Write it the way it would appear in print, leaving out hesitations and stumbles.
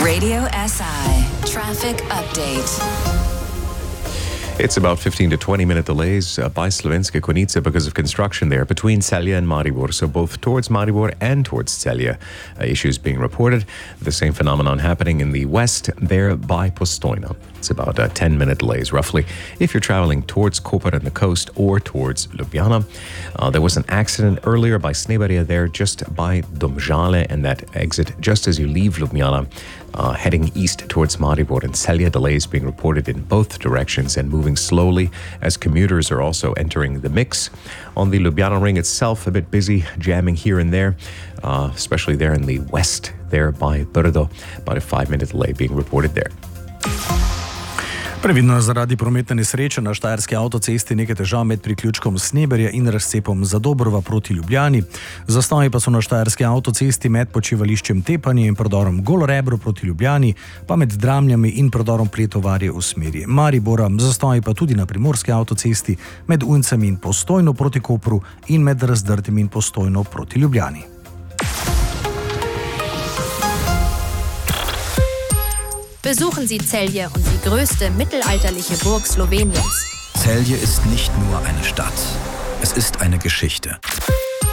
Radio SI Traffic Update. It's about 15 to 20 minute delays by Slovenska Konjica because of construction there between Celje and Maribor. So both towards Maribor and towards Celje, issues being reported. The same phenomenon happening in the west there by Postojna. It's about 10-minute delays roughly if you're traveling towards Koper and the coast or towards Ljubljana. There was an accident earlier by Sneberje there just by Domžale, and that exit just as you leave Ljubljana heading east towards Maribor and Celje. Delays being reported in both directions and moving slowly as commuters are also entering the mix. On the Ljubljana ring itself, a bit busy, jamming here and there, especially there in the west there by Brdo. About a 5-minute delay being reported there. Previdno zaradi prometne nesreče na Štajerski avtocesti nekaj težav med priključkom Sneberje in razcepom Zadobrova proti Ljubljani. Zastoji pa so na Štajerski avtocesti med počivališčem Tepanje in prodorom Golorebro proti Ljubljani, pa med Dramljami in prodorom Pletovarje v smeri Maribora. Zastoji pa tudi na Primorski avtocesti med Uncami in Postojno proti Kopru in med Razdrtim in Postojno proti Ljubljani. Besuchen Sie Celje und die größte mittelalterliche Burg Sloweniens. Celje ist nicht nur eine Stadt, es ist eine Geschichte.